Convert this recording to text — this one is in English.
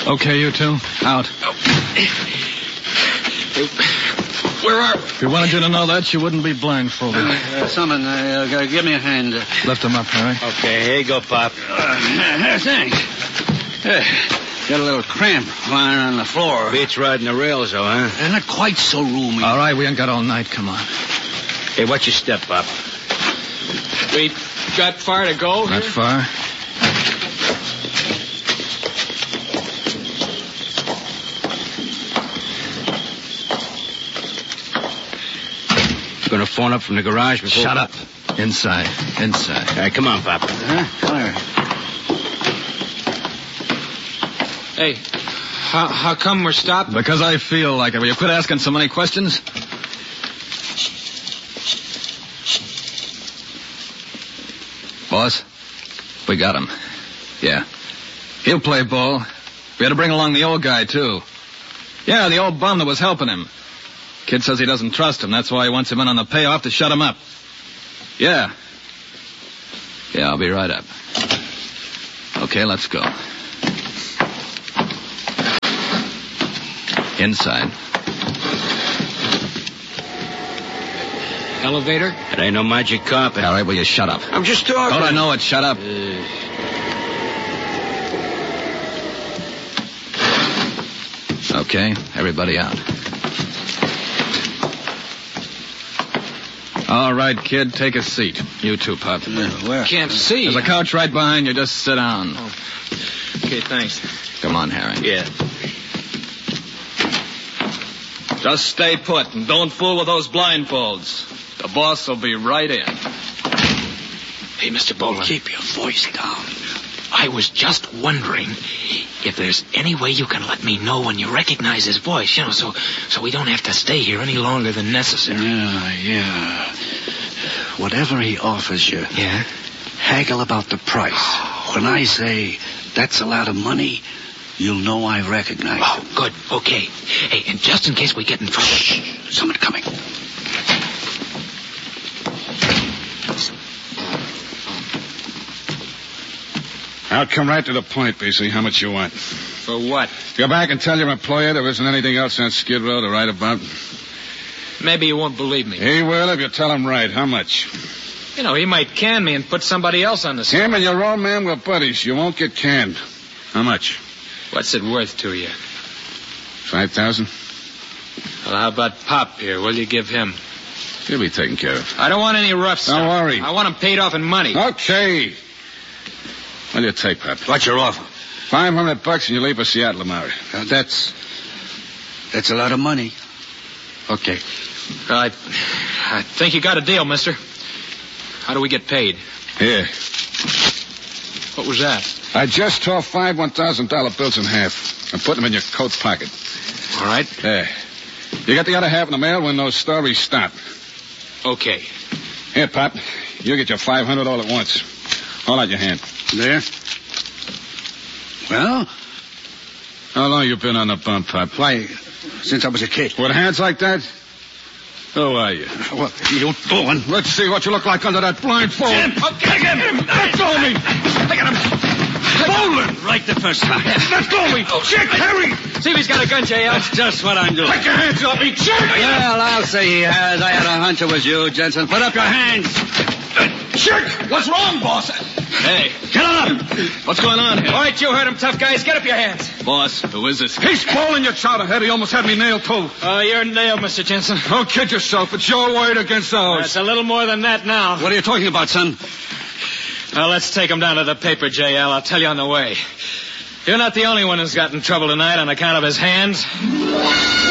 Okay, you two? Out. Where are we? If we wanted you to know that, you wouldn't be blindfolded. Someone, give me a hand. Lift him up, Harry. Okay, here you go, Pop. Thanks. Got a little cramp lying on the floor. Beats riding the rails, though, huh? They're not quite so roomy. All right, we ain't got all night. Come on. Hey, watch your step, Pop. We got far to go? Not far. Gonna phone up from the garage before... Shut up. Inside. All right, come on, Pop. Where? Hey, how come we're stopped? Because I feel like it. Will you quit asking so many questions? Boss, we got him. Yeah. He'll play ball. We had to bring along the old guy, too. Yeah, the old bum that was helping him. Kid says he doesn't trust him. That's why he wants him in on the payoff to shut him up. Yeah. Yeah, I'll be right up. Okay, let's go. Inside. Elevator? It ain't no magic carpet. All right, will you shut up? I'm just talking. Don't I know it? Shut up. Okay, everybody out. All right, kid, take a seat. You too, Pop. Where? Can't see. There's a couch right behind you. Just sit down. Oh. Okay, thanks. Come on, Harry. Yeah. Just stay put and don't fool with those blindfolds. The boss will be right in. Hey, Mr. Boland. Keep your voice down. I was just wondering if there's any way you can let me know when you recognize his voice, so we don't have to stay here any longer than necessary. Yeah. Whatever he offers you, Yeah? haggle about the price. When I say that's a lot of money, you'll know I recognize Oh, it. good. Okay. Hey, and just in case we get in trouble... Shh. Someone coming. I'll come right to the point, BC. How much you want? For what? Go back and tell your employer there isn't anything else on Skid Row to write about. Maybe you won't believe me. He will if you tell him right. How much? You know, he might can me and put somebody else on the story. Him and your old man were buddies. You won't get canned. How much? What's it worth to you? 5,000? Well, how about Pop here? Will you give him? He'll be taken care of. I don't want any rough stuff. Don't worry. I want him paid off in money. Okay. What do you take, Pop? What's your offer? $500 and you leave for Seattle tomorrow. That's a lot of money. Okay. I think you got a deal, mister. How do we get paid? Here. What was that? I just tore 5 $1,000 bills in half and put them in your coat pocket. All right. There. You get the other half in the mail when those stories stop. Okay. Here, Pop. You get your 500 all at once. Hold out your hand. There. Well? How long you been on the bump, Pop? Why, since I was a kid. With hands like that? Who are you? What are you doing? Let's see what you look like under that blindfold. Jim! Get him! Let go of me! I got him. Bowling! Right the first time. Let go of me! Chick, hurry! See if he's got a gun, JL. That's just what I'm doing. Take your hands off me, Chick! Well, I'll say he has. I had a hunch it was you, Jensen. Put up your hands. Chick! What's wrong, boss? Hey, Get up. What's going on here? all right, you heard him, tough guys. Get up your hands. Boss, who is this? He's bowling, you chowderhead. He almost had me nailed, too. You're nailed, Mr. Jensen. Don't kid yourself. It's your word against ours. It's a little more than that now. What are you talking about, son? Now, let's take him down to the paper, JL. I'll tell you on the way. You're not the only one who's got in trouble tonight on account of his hands.